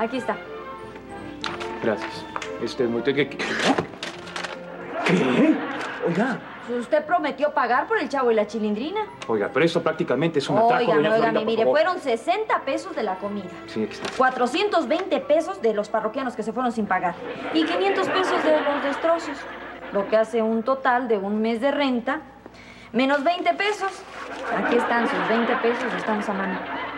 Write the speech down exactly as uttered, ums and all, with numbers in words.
Aquí está. Gracias. Este es muy... ¿Qué? ¿Qué? ¿Qué? Oiga. Usted prometió pagar por el Chavo y la Chilindrina. Oiga, pero esto prácticamente es un atraco. Óigame, óigame, Florinda, mire, fueron sesenta pesos de la comida. Sí, aquí está. cuatrocientos veinte pesos de los parroquianos que se fueron sin pagar. Y quinientos pesos de los destrozos. Lo que hace un total de un mes de renta, menos veinte pesos. Aquí están sus veinte pesos, estamos a mano.